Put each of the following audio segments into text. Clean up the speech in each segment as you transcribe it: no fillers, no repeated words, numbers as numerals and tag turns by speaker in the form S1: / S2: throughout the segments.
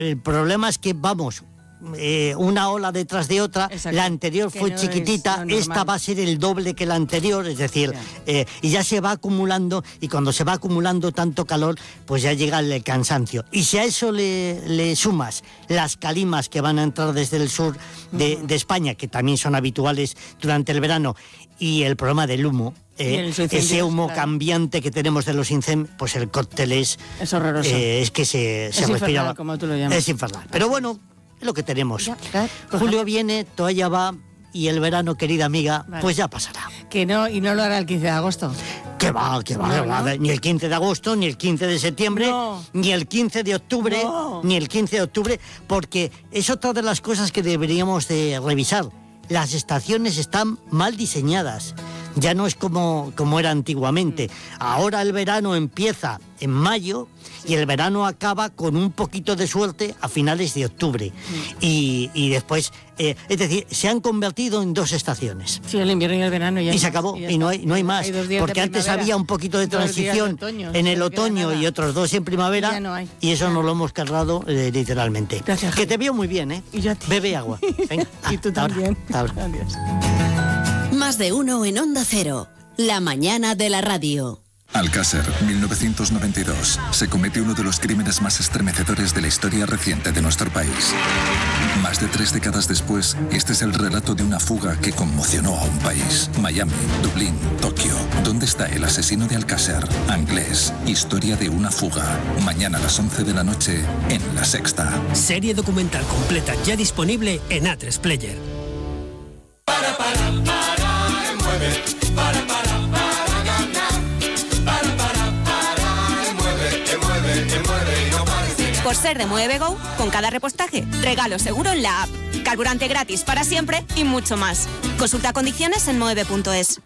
S1: El problema es que vamos... una ola detrás de otra. Exacto. La anterior fue chiquitita, esta va a ser el doble que la anterior, es decir, y ya se va acumulando, y cuando se va acumulando tanto calor, pues ya llega el cansancio. Y si a eso le sumas las calimas que van a entrar desde el sur de España, que también son habituales durante el verano, y el problema del humo, ese humo cambiante que tenemos de los incendios, pues el cóctel es
S2: horroroso.
S1: Es que se respira,
S2: como tú lo llamas.
S1: Es infernal. Pero bueno, es lo que tenemos. Julio viene, toalla va, y el verano, querida amiga, pues ya pasará.
S2: Que no, y no lo hará el 15 de agosto.
S1: Que va, no. Ni el 15 de agosto, ni el 15 de septiembre, ni el 15 de octubre, ni el 15 de octubre, porque es otra de las cosas que deberíamos de revisar. Las estaciones están mal diseñadas. Ya no es como era antiguamente. Ahora el verano empieza en mayo y el verano acaba con un poquito de suerte a finales de octubre. Y después, es decir, se han convertido en dos estaciones.
S2: Sí, el invierno y el verano.
S1: Y se acabó, y no hay más. Porque antes había un poquito de transición en el otoño y otros dos en primavera. Y eso nos lo hemos cargado literalmente.
S2: Gracias.
S1: Que te veo muy bien, ¿eh?
S2: Y yo a ti.
S1: Bebe agua. Venga.
S2: Y tú también.
S1: Ahora.
S2: Adiós.
S3: Más de uno en Onda Cero. La mañana de la radio.
S4: Alcácer, 1992. Se comete uno de los crímenes más estremecedores de la historia reciente de nuestro país. Más de 3 décadas después, este es el relato de una fuga que conmocionó a un país. Miami, Dublín, Tokio. ¿Dónde está el asesino de Alcácer? Anglés, historia de una fuga. Mañana a las 11 de la noche en La Sexta.
S5: Serie documental completa ya disponible en A3 Player.
S6: Por ser de Mueve.go, con cada repostaje, regalo seguro en la app, carburante gratis para siempre y mucho más. Consulta condiciones en mueve.es.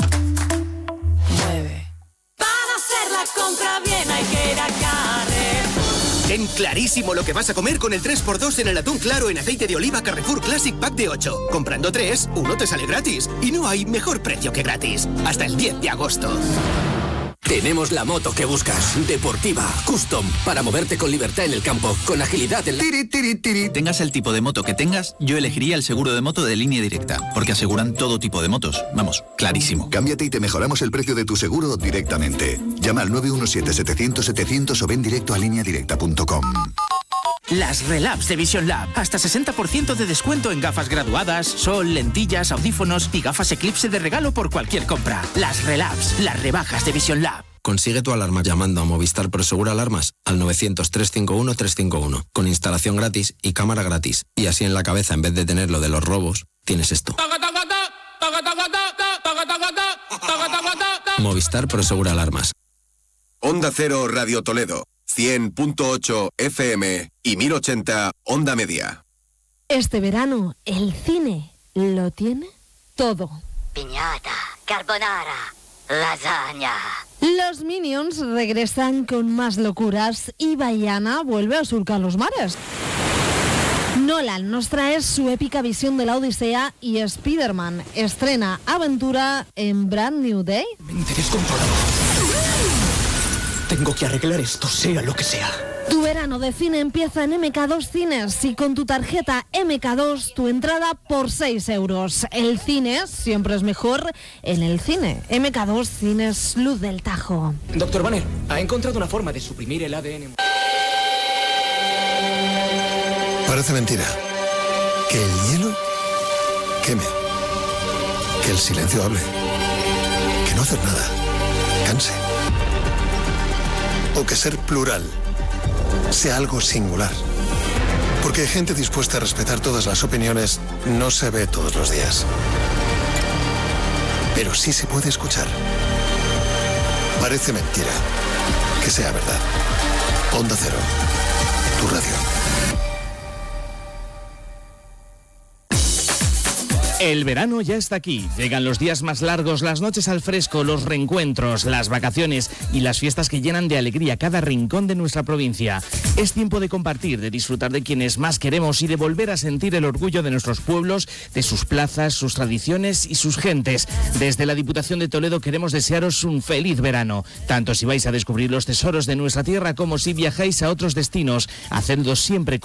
S7: Mueve. Para hacer la compra bien hay que ir a Carrefour.
S8: Ten clarísimo lo que vas a comer con el 3x2 en el atún claro en aceite de oliva Carrefour Classic Pack de 8. Comprando 3, uno te sale gratis. Y no hay mejor precio que gratis. Hasta el 10 de agosto.
S9: Tenemos la moto que buscas, deportiva, custom, para moverte con libertad en el campo, con agilidad en la...
S10: Tengas el tipo de moto que tengas, yo elegiría el seguro de moto de Línea Directa, porque aseguran todo tipo de motos. Vamos, clarísimo.
S11: Cámbiate y te mejoramos el precio de tu seguro directamente. Llama al 917-700-700 o ven directo a lineadirecta.com.
S12: Las Relabs de Vision Lab. Hasta 60% de descuento en gafas graduadas, sol, lentillas, audífonos y gafas Eclipse de regalo por cualquier compra. Las Relabs, las rebajas de Vision Lab.
S13: Consigue tu alarma llamando a Movistar Prosegur Alarmas al 900-351-351, con instalación gratis y cámara gratis. Y así en la cabeza, en vez de tener lo de los robos, tienes esto. Movistar Prosegur Alarmas.
S14: Onda Cero Radio Toledo, 100.8 FM y 1080 Onda Media.
S15: Este verano, el cine lo tiene todo.
S16: Piñata, carbonara, lasaña.
S15: Los Minions regresan con más locuras y Baiana vuelve a surcar los mares. Nolan nos trae su épica visión de la Odisea y Spider-Man estrena aventura en Brand New Day.
S17: Mente descontrolada. Tengo que arreglar esto, sea lo que sea.
S15: Tu verano de cine empieza en MK2 Cines y con tu tarjeta MK2 tu entrada por 6 euros. El cine siempre es mejor en el cine. MK2 Cines Luz del Tajo.
S17: Doctor Banner, ha encontrado una forma de suprimir el ADN.
S18: Parece mentira. Que el hielo queme. Que el silencio hable. Que no hacer nada canse. O que ser plural sea algo singular. Porque gente dispuesta a respetar todas las opiniones no se ve todos los días. Pero sí se puede escuchar. Parece mentira. Que sea verdad. Onda Cero. Tu radio.
S19: El verano ya está aquí. Llegan los días más largos, las noches al fresco, los reencuentros, las vacaciones y las fiestas que llenan de alegría cada rincón de nuestra provincia. Es tiempo de compartir, de disfrutar de quienes más queremos y de volver a sentir el orgullo de nuestros pueblos, de sus plazas, sus tradiciones y sus gentes. Desde la Diputación de Toledo queremos desearos un feliz verano, tanto si vais a descubrir los tesoros de nuestra tierra como si viajáis a otros destinos. Hacedlo siempre con